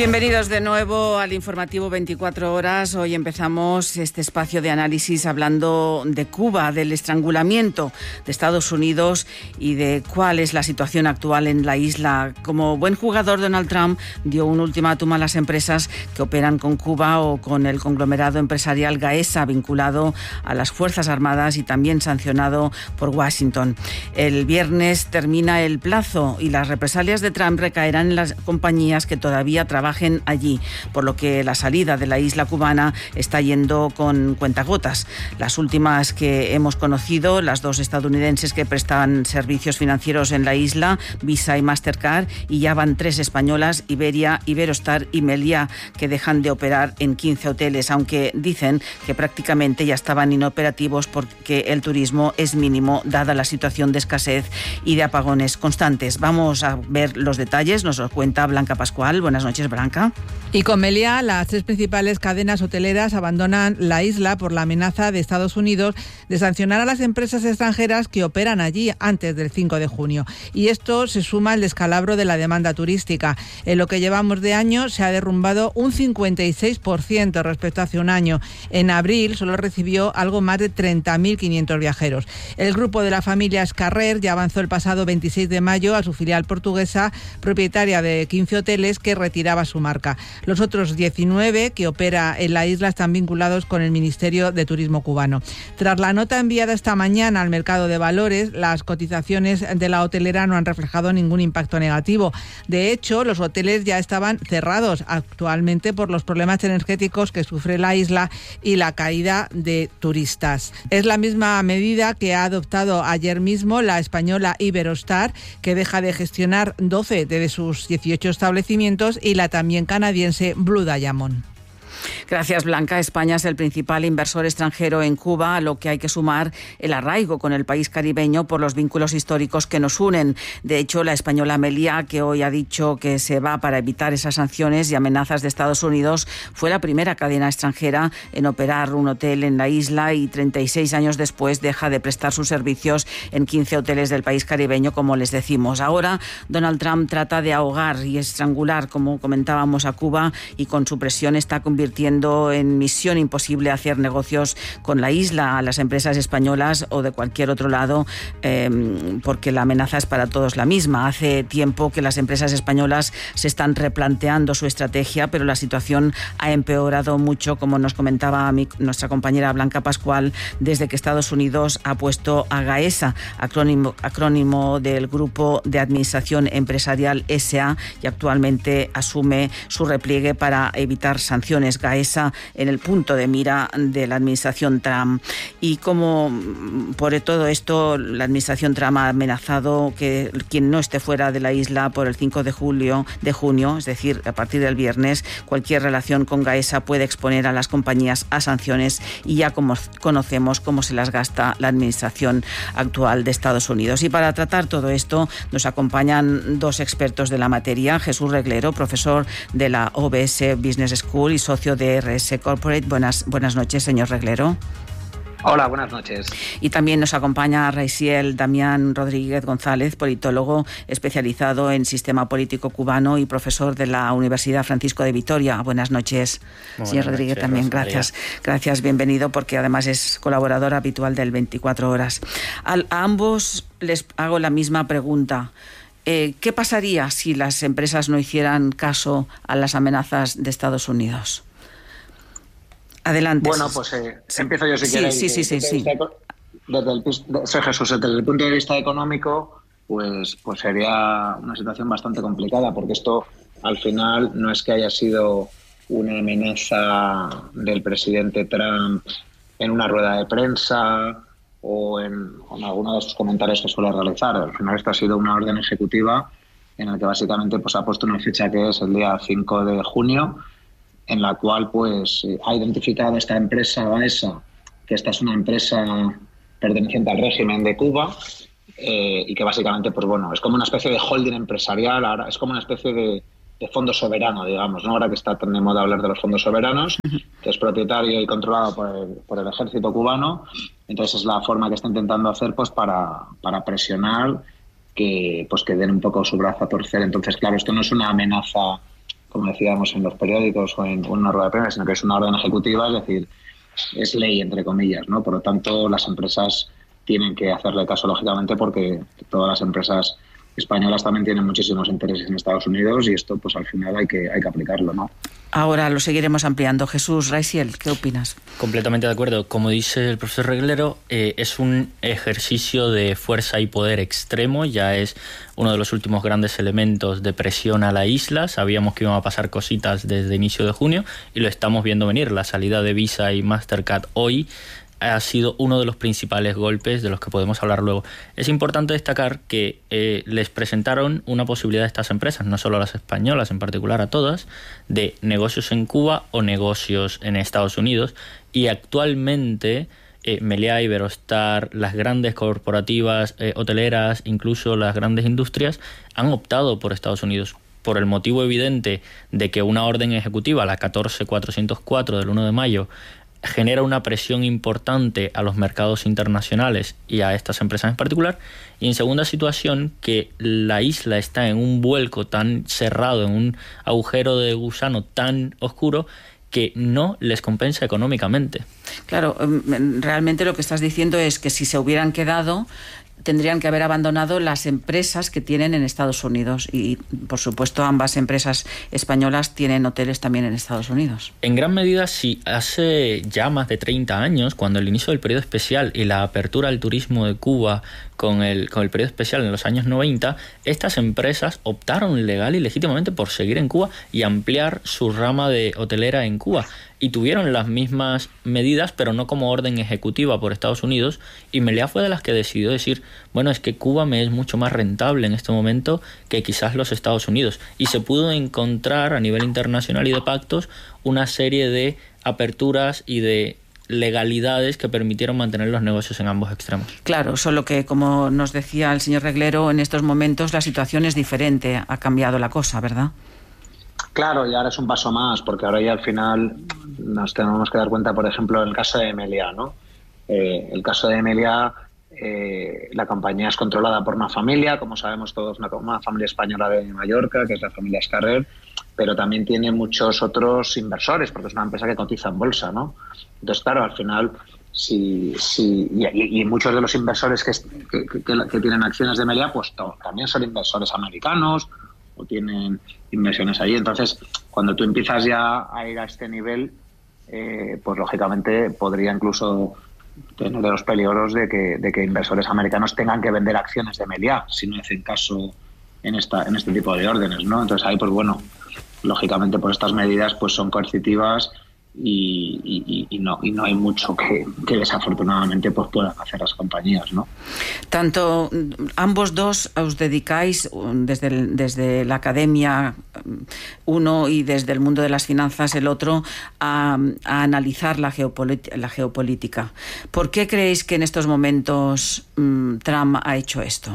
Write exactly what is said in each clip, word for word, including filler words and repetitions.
Bienvenidos de nuevo al informativo veinticuatro horas. Hoy empezamos este espacio de análisis hablando de Cuba, del estrangulamiento de Estados Unidos y de cuál es la situación actual en la isla. Como buen jugador, Donald Trump dio un ultimátum a las empresas que operan con Cuba o con el conglomerado empresarial Gaesa, vinculado a las Fuerzas Armadas y también sancionado por Washington. El viernes termina el plazo y las represalias de Trump recaerán en las compañías que todavía trabajan trabajen allí, por lo que la salida de la isla cubana está yendo con cuentagotas. Las últimas que hemos conocido, las dos estadounidenses que prestan servicios financieros en la isla, Visa y Mastercard, y ya van tres españolas, Iberia, Iberostar y Meliá, que dejan de operar en quince hoteles, aunque dicen que prácticamente ya estaban inoperativos porque el turismo es mínimo, dada la situación de escasez y de apagones constantes. Vamos a ver los detalles, nos lo cuenta Blanca Pascual. Buenas noches, Blanca. Y con Meliá, las tres principales cadenas hoteleras abandonan la isla por la amenaza de Estados Unidos de sancionar a las empresas extranjeras que operan allí antes del cinco de junio. Y esto se suma al descalabro de la demanda turística. En lo que llevamos de año se ha derrumbado un cincuenta y seis por ciento respecto a hace un año. En abril solo recibió algo más de treinta mil quinientos viajeros. El grupo de la familia Scarrer ya avanzó el pasado veintiséis de mayo a su filial portuguesa, propietaria de quince hoteles, que retiraba su marca. Los otros diecinueve que opera en la isla están vinculados con el Ministerio de Turismo cubano. Tras la nota enviada esta mañana al mercado de valores, las cotizaciones de la hotelera no han reflejado ningún impacto negativo. De hecho, los hoteles ya estaban cerrados actualmente por los problemas energéticos que sufre la isla y la caída de turistas. Es la misma medida que ha adoptado ayer mismo la española Iberostar, que deja de gestionar doce de sus dieciocho establecimientos, y la también canadiense Blue Diamond. Gracias, Blanca. España es el principal inversor extranjero en Cuba, a lo que hay que sumar el arraigo con el país caribeño por los vínculos históricos que nos unen. De hecho, la española Meliá, que hoy ha dicho que se va para evitar esas sanciones y amenazas de Estados Unidos, fue la primera cadena extranjera en operar un hotel en la isla y treinta y seis años después deja de prestar sus servicios en quince hoteles del país caribeño, como les decimos. Ahora, Donald Trump trata de ahogar y estrangular, como comentábamos, a Cuba, y con su presión está convirtiendo en misión imposible hacer negocios con la isla a las empresas españolas o de cualquier otro lado, eh, porque la amenaza es para todos la misma. Hace tiempo que las empresas españolas se están replanteando su estrategia, pero la situación ha empeorado mucho, como nos comentaba mi, nuestra compañera Blanca Pascual, desde que Estados Unidos ha puesto a Gaesa, acrónimo, acrónimo del Grupo de Administración Empresarial S A, y actualmente asume su repliegue para evitar sanciones. Gaesa en el punto de mira de la administración Trump. Y como por todo esto la administración Trump ha amenazado que quien no esté fuera de la isla por el cinco de julio, de junio, es decir, a partir del viernes, cualquier relación con Gaesa puede exponer a las compañías a sanciones, y ya como conocemos cómo se las gasta la administración actual de Estados Unidos. Y para tratar todo esto nos acompañan dos expertos de la materia: Jesús Reglero, profesor de la O B S Business School y socio de R S Corporate. Buenas, buenas noches, señor Reglero. Hola, buenas noches. Y también nos acompaña Raisiel Damián Rodríguez González, politólogo especializado en sistema político cubano y profesor de la Universidad Francisco de Vitoria. Buenas noches, Muy señor buenas Rodríguez, noches, también. Gracias, gracias, bienvenido, porque además es colaborador habitual del veinticuatro horas. A, a ambos les hago la misma pregunta. Eh, ¿Qué pasaría si las empresas no hicieran caso a las amenazas de Estados Unidos? Adelante. Bueno, pues eh, sí. empiezo yo si sí, queréis. Sí, sí, sí, sí. Desde el, soy Jesús, desde el punto de vista económico, pues, pues sería una situación bastante complicada, porque esto al final no es que haya sido una amenaza del presidente Trump en una rueda de prensa o en, en alguno de sus comentarios que suele realizar. Al final esto ha sido una orden ejecutiva en la que básicamente pues, ha puesto una fecha que es el día cinco de junio, en la cual pues ha identificado esta empresa Gaesa, que esta es una empresa perteneciente al régimen de Cuba, eh, y que básicamente pues bueno es como una especie de holding empresarial, ahora es como una especie de, de fondo soberano, digamos, ¿no? Ahora que está tan de moda hablar de los fondos soberanos, que es propietario y controlado por el, por el ejército cubano. Entonces es la forma que está intentando hacer pues para, para presionar que pues que den un poco su brazo a torcer. Entonces, claro, esto no es una amenaza como decíamos en los periódicos o en, o en una rueda de prensa, sino que es una orden ejecutiva, es decir, es ley, entre comillas, ¿no? Por lo tanto, las empresas tienen que hacerle caso, lógicamente, porque todas las empresas españolas también tienen muchísimos intereses en Estados Unidos y esto, pues al final hay que, hay que aplicarlo, ¿no? Ahora lo seguiremos ampliando. Jesús Raisiel, ¿qué opinas? Completamente de acuerdo. Como dice el profesor Reglero, eh, es un ejercicio de fuerza y poder extremo. Ya es uno de los últimos grandes elementos de presión a la isla. Sabíamos que iban a pasar cositas desde inicio de junio y lo estamos viendo venir. La salida de Visa y Mastercard hoy ha sido uno de los principales golpes de los que podemos hablar luego. Es importante destacar que eh, les presentaron una posibilidad a estas empresas, no solo a las españolas, en particular a todas, de negocios en Cuba o negocios en Estados Unidos, y actualmente eh, Meliá, Iberostar, las grandes corporativas eh, hoteleras, incluso las grandes industrias, han optado por Estados Unidos, por el motivo evidente de que una orden ejecutiva, la catorce mil cuatrocientos cuatro del uno de mayo, genera una presión importante a los mercados internacionales y a estas empresas en particular, y en segunda situación que la isla está en un vuelco tan cerrado, en un agujero de gusano tan oscuro que no les compensa económicamente. Claro, realmente lo que estás diciendo es que si se hubieran quedado tendrían que haber abandonado las empresas que tienen en Estados Unidos y, por supuesto, ambas empresas españolas tienen hoteles también en Estados Unidos. En gran medida, sí. Hace ya más de treinta años, cuando el inicio del periodo especial y la apertura al turismo de Cuba con el, con el periodo especial en los años noventa, estas empresas optaron legal y legítimamente por seguir en Cuba y ampliar su rama de hotelera en Cuba. Y tuvieron las mismas medidas, pero no como orden ejecutiva por Estados Unidos. Y Meliá fue de las que decidió decir, bueno, es que Cuba me es mucho más rentable en este momento que quizás los Estados Unidos. Y se pudo encontrar a nivel internacional y de pactos una serie de aperturas y de legalidades que permitieron mantener los negocios en ambos extremos. Claro, solo que, como nos decía el señor Reglero, en estos momentos la situación es diferente, ha cambiado la cosa, ¿verdad? Claro, y ahora es un paso más, porque ahora ya al final nos tenemos que dar cuenta, por ejemplo, en el caso de Meliá, ¿no? Eh, el caso de Meliá, eh, la compañía es controlada por una familia, como sabemos todos, una, una familia española de Mallorca, que es la familia Escarrer, pero también tiene muchos otros inversores, porque es una empresa que cotiza en bolsa, ¿no? Entonces, claro, al final, si, si y, y muchos de los inversores que, que, que, que tienen acciones de Meliá, pues to, también son inversores americanos, o tienen inversiones allí. Entonces, cuando tú empiezas ya a ir a este nivel, eh, pues lógicamente podría incluso tener los peligros de que, de que inversores americanos tengan que vender acciones de Meliá si no hacen caso en esta en este tipo de órdenes, ¿no? Entonces ahí, pues bueno, lógicamente por estas medidas pues son coercitivas y, y, y no y no hay mucho que, que desafortunadamente pues puedan hacer las compañías, ¿no? Tanto ambos dos os dedicáis desde el, desde la academia uno y desde el mundo de las finanzas el otro a, a analizar la, geopolítica, la geopolítica. ¿Por qué creéis que en estos momentos um, Trump ha hecho esto?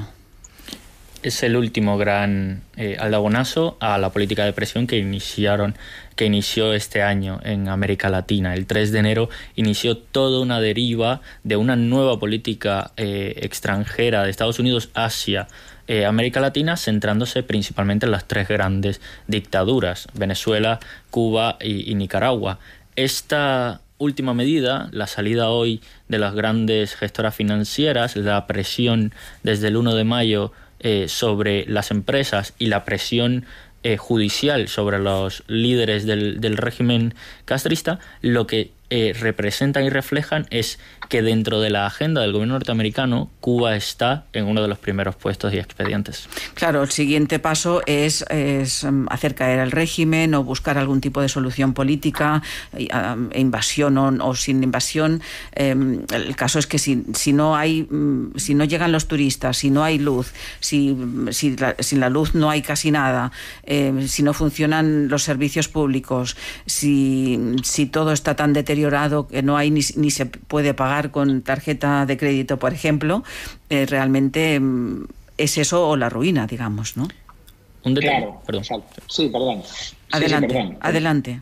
Es el último gran eh, aldabonazo a la política de presión que iniciaron, que inició este año en América Latina. El tres de enero inició toda una deriva de una nueva política eh, extranjera de Estados Unidos hacia eh, América Latina, centrándose principalmente en las tres grandes dictaduras, Venezuela, Cuba y, y Nicaragua. Esta última medida, la salida hoy de las grandes gestoras financieras, la presión desde el uno de mayo Eh, sobre las empresas y la presión eh, judicial sobre los líderes del, del régimen castrista, lo que eh, representan y reflejan es que dentro de la agenda del gobierno norteamericano, Cuba está en uno de los primeros puestos y expedientes. Claro, el siguiente paso es, es hacer caer al régimen o buscar algún tipo de solución política, eh, invasión o, o sin invasión. Eh, el caso es que si, si no hay, si no llegan los turistas, si no hay luz, si, si la, sin la luz no hay casi nada, eh, si no funcionan los servicios públicos, si, si todo está tan deteriorado que no hay ni, ni se puede pagar con tarjeta de crédito, por ejemplo, eh, realmente es eso o la ruina, digamos, ¿no? Un detalle. Claro, perdón. Exacto. Sí, perdón. Adelante, sí, sí, perdón. adelante.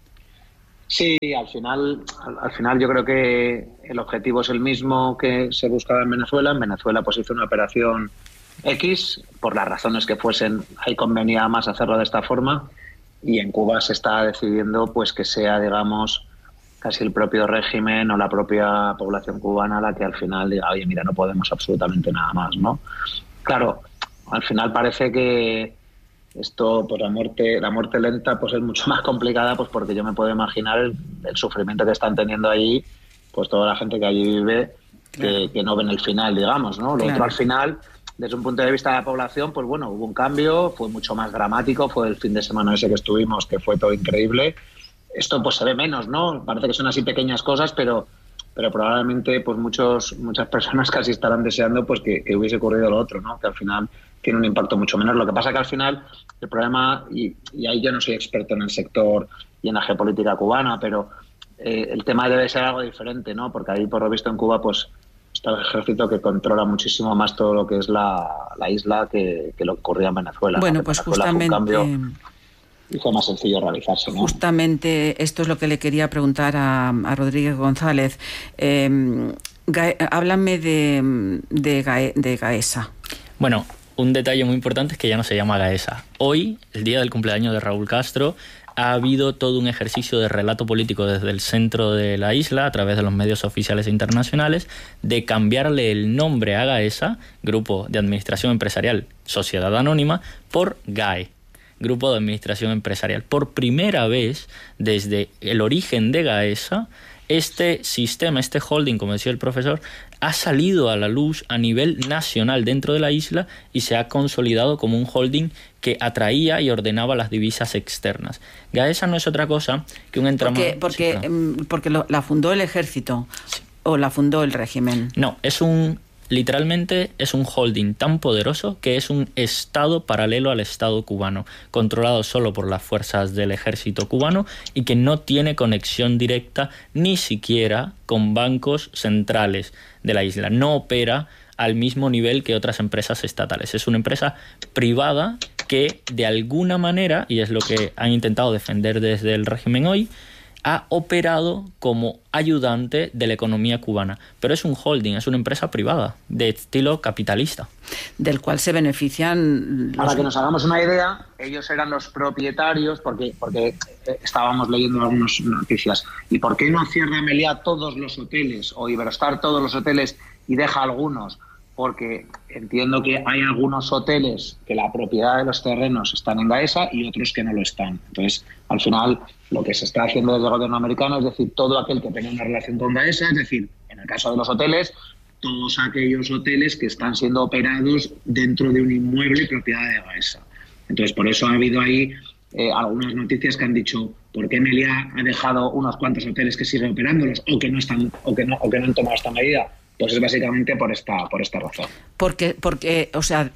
Sí, al final, al, al final yo creo que el objetivo es el mismo que se buscaba en Venezuela. En Venezuela pues hizo una operación X, por las razones que fuesen, ahí convenía más hacerlo de esta forma. y en Cuba se está decidiendo pues que sea, digamos, casi el propio régimen o la propia población cubana la que al final diga, oye, mira, no podemos absolutamente nada más, ¿no? Claro, al final parece que esto, pues la muerte, la muerte lenta, pues es mucho más complicada, pues porque yo me puedo imaginar el, el sufrimiento que están teniendo allí, pues toda la gente que allí vive, claro, que, que no ven el final, digamos, ¿no? Lo claro. otro al final, desde un punto de vista de la población, pues bueno, hubo un cambio, fue mucho más dramático, fue el fin de semana ese que estuvimos, que fue todo increíble. Esto pues se ve menos, ¿no? Parece que son así pequeñas cosas, pero pero probablemente pues muchos muchas personas casi estarán deseando pues que, que hubiese ocurrido lo otro, ¿no? Que al final tiene un impacto mucho menor. Lo que pasa que al final el problema, y, y ahí yo no soy experto en el sector y en la geopolítica cubana, pero eh, el tema debe ser algo diferente, ¿no? Porque ahí, por lo visto, en Cuba pues está el ejército que controla muchísimo más todo lo que es la, la isla que, que lo que ocurría en Venezuela. Bueno, ¿no? pues Venezuela justamente... Fue un cambio, y fue más sencillo realizarse, ¿no? Justamente esto es lo que le quería preguntar a, a Rodríguez González. Eh, Gae, háblame de, de, Gae, de Gaesa. Bueno, un detalle muy importante es que ya no se llama Gaesa. Hoy, el día del cumpleaños de Raúl Castro, ha habido todo un ejercicio de relato político desde el centro de la isla, a través de los medios oficiales e internacionales, de cambiarle el nombre a Gaesa, Grupo de Administración Empresarial Sociedad Anónima, por GAE, Grupo de Administración Empresarial. Por primera vez, desde el origen de Gaesa, este sistema, este holding, como decía el profesor, ha salido a la luz a nivel nacional dentro de la isla y se ha consolidado como un holding que atraía y ordenaba las divisas externas. Gaesa no es otra cosa que un entramado... Porque, porque, sí, claro. porque lo, la fundó el ejército, sí, o la fundó el régimen. No, es un... Literalmente es un holding tan poderoso que es un estado paralelo al Estado cubano, controlado solo por las fuerzas del ejército cubano y que no tiene conexión directa ni siquiera con bancos centrales de la isla. No opera al mismo nivel que otras empresas estatales. Es una empresa privada que de alguna manera, y es lo que han intentado defender desde el régimen hoy, ha operado como ayudante de la economía cubana, pero es un holding, es una empresa privada de estilo capitalista, del cual se benefician los... Para que nos hagamos una idea, ellos eran los propietarios, porque porque estábamos leyendo algunas noticias. ¿Y por qué no cierra Meliá todos los hoteles o Iberostar todos los hoteles y deja algunos? Porque entiendo que hay algunos hoteles que la propiedad de los terrenos están en Gaesa y otros que no lo están. Entonces, al final, lo que se está haciendo desde el gobierno americano es decir, todo aquel que tenga una relación con Gaesa, es decir, en el caso de los hoteles, todos aquellos hoteles que están siendo operados dentro de un inmueble propiedad de Gaesa. Entonces, por eso ha habido ahí eh, algunas noticias que han dicho por qué Meliá ha dejado unos cuantos hoteles que siguen operándolos o que no están o que no, o que no han tomado esta medida. Pues es básicamente por esta por esta razón. Porque, porque o sea,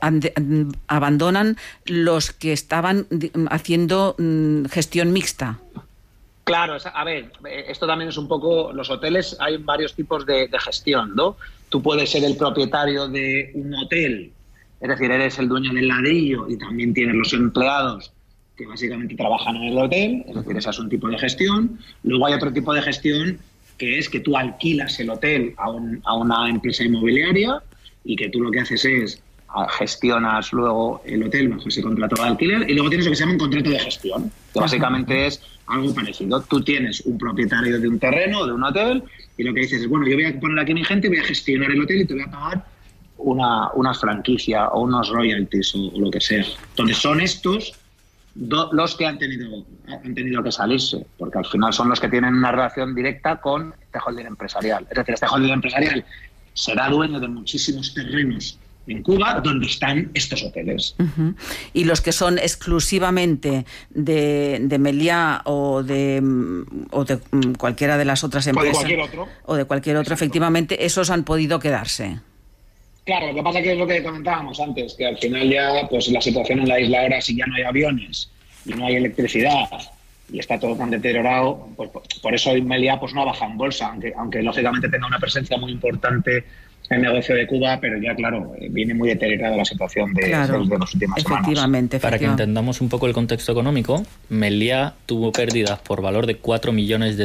abandonan los que estaban haciendo gestión mixta. Claro, a ver, esto también es un poco... Los hoteles, hay varios tipos de, de gestión, ¿no? Tú puedes ser el propietario de un hotel, es decir, eres el dueño del ladrillo y también tienes los empleados que básicamente trabajan en el hotel, es decir, ese es un tipo de gestión. Luego hay otro tipo de gestión que es que tú alquilas el hotel a, un, a una empresa inmobiliaria y que tú lo que haces es gestionas luego el hotel bajo ese contrato de alquiler y luego tienes lo que se llama un contrato de gestión, que básicamente es algo parecido. Tú tienes un propietario de un terreno, de un hotel, y lo que dices es, bueno, yo voy a poner aquí mi gente, voy a gestionar el hotel y te voy a pagar una, una franquicia o unos royalties o, o lo que sea. Entonces son estos Do, los que han tenido han tenido que salirse, porque al final son los que tienen una relación directa con este holding empresarial. Es decir, este holding empresarial será dueño de muchísimos terrenos en Cuba donde están estos hoteles. Uh-huh. Y los que son exclusivamente de, de Meliá o de, o de cualquiera de las otras empresas. O de cualquier otro. O de cualquier otro, efectivamente, esos han podido quedarse. Claro, lo que pasa que es lo que comentábamos antes, que al final ya pues la situación en la isla ahora, si ya no hay aviones y no hay electricidad y está todo tan deteriorado, pues por eso Meliá pues no ha bajado en bolsa, aunque, aunque lógicamente tenga una presencia muy importante en el negocio de Cuba, pero ya claro, viene muy deteriorada la situación de, claro, de, de las últimas efectivamente, semanas. efectivamente. Para que entendamos un poco el contexto económico, Meliá tuvo pérdidas por valor de cuatro millones de